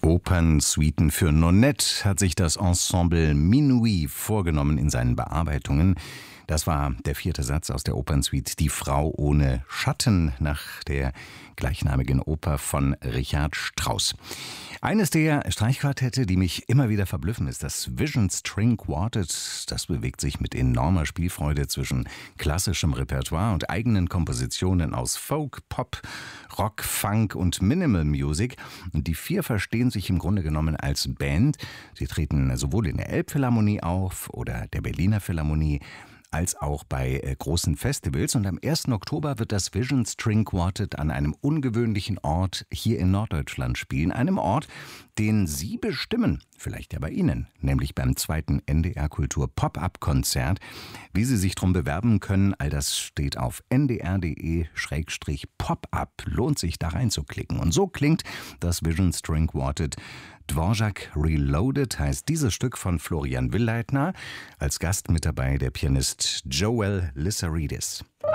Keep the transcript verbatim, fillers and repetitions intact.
Opernsuiten für Nonette hat sich das Ensemble Minuit vorgenommen in seinen Bearbeitungen. Das war der vierte Satz aus der Opernsuite Die Frau ohne Schatten nach der gleichnamigen Oper von Richard Strauss. Eines der Streichquartette, die mich immer wieder verblüffen, ist das Vision String Quartet. Das bewegt sich mit enormer Spielfreude zwischen klassischem Repertoire und eigenen Kompositionen aus Folk, Pop, Rock, Funk und Minimal Music. Und die vier verstehen sich im Grunde genommen als Band. Sie treten sowohl in der Elbphilharmonie auf oder der Berliner Philharmonie, als auch bei äh, großen Festivals. Und am ersten Oktober wird das Vision String Quartet an einem ungewöhnlichen Ort hier in Norddeutschland spielen. Einem Ort, den Sie bestimmen, vielleicht ja bei Ihnen, nämlich beim zweiten N D R Kultur Pop-Up-Konzert. Wie Sie sich drum bewerben können, all das steht auf n d r punkt d e Schrägstrich Pop-Up. Lohnt sich da reinzuklicken. Und so klingt das Vision String Quartet. Dvorak Reloaded heißt dieses Stück von Florian Willeitner. Als Gast mit dabei der Pianist Joel Lissaridis.